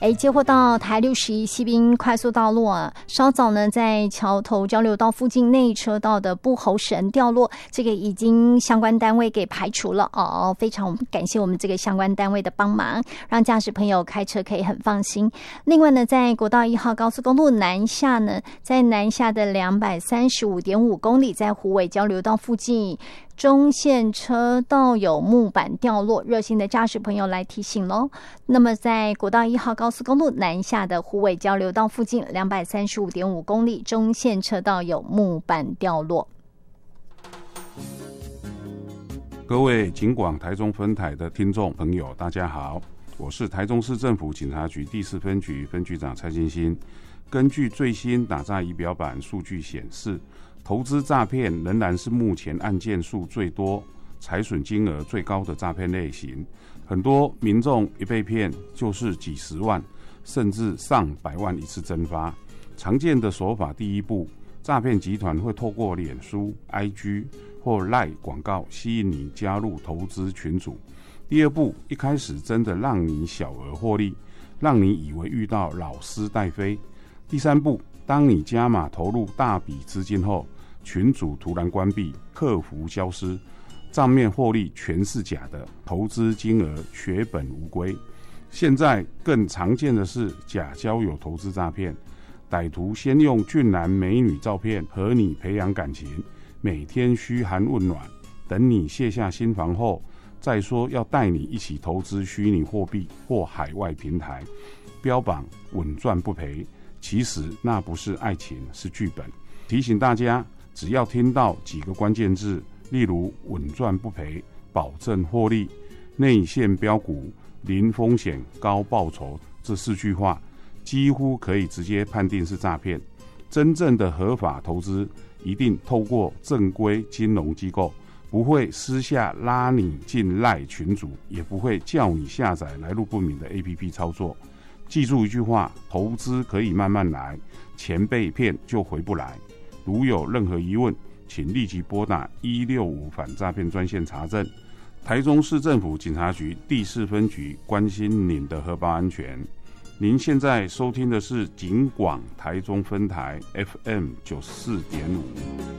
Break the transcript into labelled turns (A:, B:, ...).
A: 接获到台61西滨快速道路啊，稍早呢在桥头交流道附近内车道的布猴绳掉落，这个已经相关单位给排除了哦，非常感谢我们这个相关单位的帮忙，让驾驶朋友开车可以很放心。另外呢，在国道1号高速公路南下呢，在南下的235.5公里，在虎尾交流道附近中线车道有木板掉落，热心的驾驶朋友来提醒咯。那么在国道1号高速公路南下的虎尾交流道附近235.5公里，中线车道有木板掉落。
B: 各位警广台中分台的听众朋友大家好，我是台中市政府警察局第4分局分局长蔡进新。根据最新打诈仪表板数据显示，投资诈骗仍然是目前案件数最多、财损金额最高的诈骗类型。很多民众一被骗就是几十万，甚至上百万一次蒸发。常见的手法，第一步，诈骗集团会透过脸书、IG 或 LINE 广告吸引你加入投资群组。第二步，一开始真的让你小额获利，让你以为遇到老师带飞。第三步，当你加码投入大笔资金后，群组突然关闭，客服消失，账面获利全是假的，投资金额血本无归。现在更常见的是假交友投资诈骗，歹徒先用俊男美女照片和你培养感情，每天嘘寒问暖，等你卸下心防后，再说要带你一起投资虚拟货币或海外平台，标榜稳赚不赔，其实那不是爱情，是剧本。提醒大家，只要听到几个关键字，例如稳赚不赔、保证获利、内线标股、零风险高报酬这4句话，几乎可以直接判定是诈骗。真正的合法投资一定透过正规金融机构，不会私下拉你进赖群组，也不会叫你下载来路不明的 APP 操作。记住一句话，投资可以慢慢来，钱被骗就回不来。如有任何疑问，请立即拨打165反诈骗专线查证。台中市政府警察局第4分局关心您的荷包安全。您现在收听的是警广台中分台 FM 94.5。